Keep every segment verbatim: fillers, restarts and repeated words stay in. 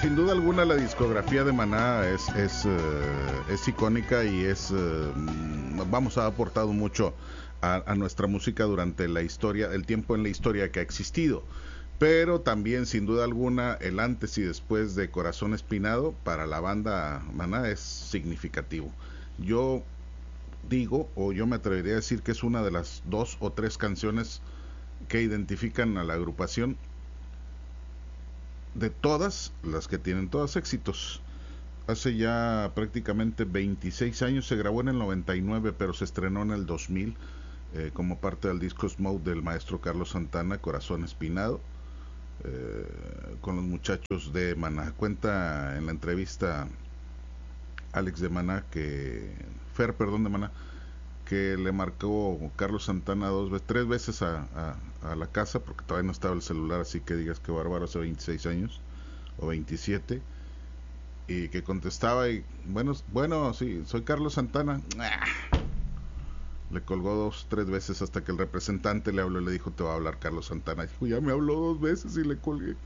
sin duda alguna la discografía de Maná es es, uh, es icónica y es uh, vamos, ha aportado mucho a, a nuestra música durante la historia, el tiempo en la historia que ha existido. Pero también, sin duda alguna, el antes y después de Corazón Espinado para la banda Maná es significativo. Yo digo, o yo me atrevería a decir que es una de las dos o tres canciones que identifican a la agrupación de todas las que tienen todos éxitos. Hace ya prácticamente veintiséis años, se grabó en el noventa y nueve, pero se estrenó en el dos mil eh, como parte del disco Smoke del maestro Carlos Santana, Corazón Espinado, eh, con los muchachos de Maná. Cuenta en la entrevista Alex de Maná que Fer, perdón, de Maná, que le marcó Carlos Santana dos veces, tres veces a, a, a la casa, porque todavía no estaba el celular, así que digas que bárbaro, hace veintiséis años o veintisiete, y que contestaba y bueno, bueno, sí, soy Carlos Santana. Le colgó dos, tres veces hasta que el representante le habló y le dijo, te va a hablar Carlos Santana. Dijo, ya me habló dos veces y le colgué.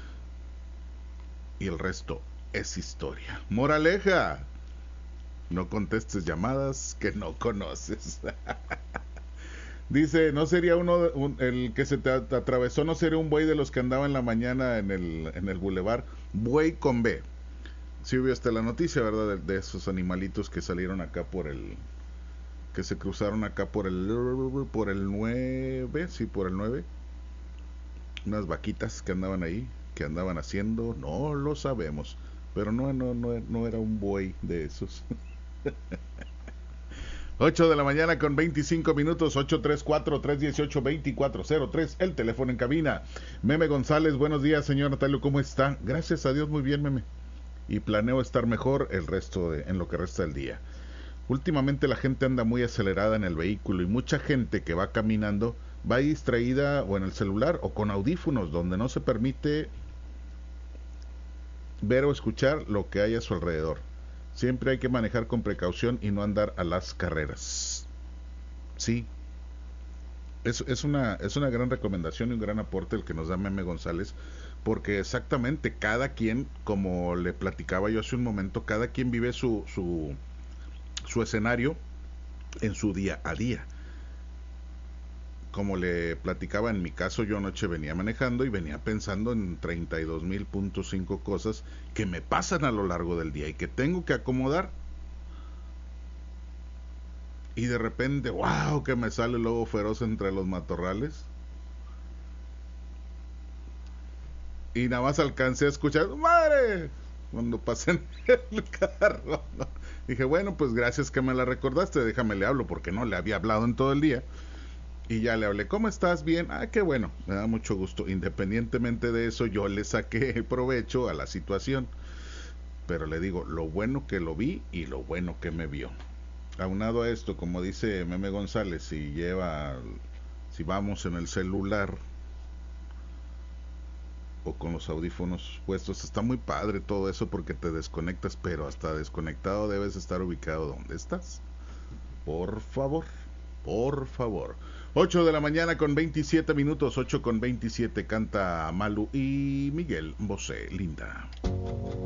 Y el resto es historia. Moraleja: no contestes llamadas que no conoces. Dice, no sería uno, un, el que se te atravesó, no sería un buey de los que andaba en la mañana en el, en el bulevar. Buey con B. Sí hubo hasta la noticia, ¿verdad? De, de esos animalitos que salieron acá por el, que se cruzaron acá por el, por el nueve, sí, por el nueve. Unas vaquitas que andaban ahí, que andaban haciendo, no lo sabemos. Pero no, no, no, no era un buey de esos. ocho de la mañana con veinticinco minutos, ocho tres cuatro, tres uno ocho, dos cuatro cero tres, el teléfono en cabina. Meme González, buenos días, señor Natalio, ¿cómo está? Gracias a Dios, muy bien, Meme. Y planeo estar mejor el resto de, en lo que resta del día. Últimamente la gente anda muy acelerada en el vehículo y mucha gente que va caminando va distraída o en el celular o con audífonos, donde no se permite ver o escuchar lo que hay a su alrededor. Siempre hay que manejar con precaución y no andar a las carreras. Sí, es, es, una, es una gran recomendación y un gran aporte el que nos da Meme González, porque exactamente cada quien, como le platicaba yo hace un momento, cada quien vive su, su, su escenario en su día a día. Como le platicaba, en mi caso, yo anoche venía manejando y venía pensando en treinta y dos mil punto cinco cosas que me pasan a lo largo del día y que tengo que acomodar. Y de repente, wow, que me sale el lobo feroz entre los matorrales. Y nada más alcancé a escuchar, ¡madre!, cuando pasé en el carro. Dije, bueno, pues gracias que me la recordaste, déjame le hablo, porque no le había hablado en todo el día. Y ya le hablé, ¿cómo estás? Bien. Ah, qué bueno, me da mucho gusto. Independientemente de eso, yo le saqué provecho a la situación. Pero le digo, lo bueno que lo vi y lo bueno que me vio. Aunado a esto, como dice Meme González, si lleva, si vamos en el celular o con los audífonos puestos, está muy padre todo eso porque te desconectas, pero hasta desconectado debes estar ubicado donde estás. Por favor, por favor. ocho de la mañana con veintisiete minutos, ocho con veintisiete, canta Malu y Miguel Bosé, Linda.